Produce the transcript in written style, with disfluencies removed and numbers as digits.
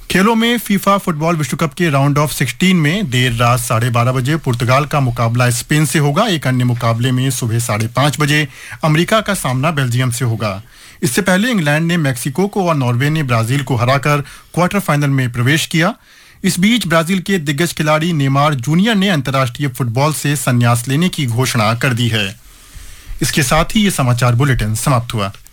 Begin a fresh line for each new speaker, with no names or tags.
खेलों में FIFA football विश्व कप के राउंड ऑफ 16 में देर रात 12:30 बजे पुर्तगाल का मुकाबला स्पेन से होगा। एक अन्य मुकाबले में सुबह 5:30 बजे अमेरिका का सामना बेल्जियम से होगा। इससे पहले इंग्लैंड ने मैक्सिको को और नॉर्वे ने ब्राजील को हराकर क्वार्टर फाइनल में प्रवेश किया। इस बीच ब्राजील के दिग्गज खिलाड़ी नेमार जूनियर ने अंतर्राष्ट्रीय फुटबॉल से संन्यास लेने की घोषणा कर दी है। इसके साथ ही ये समाचार बुलेटिन समाप्त हुआ।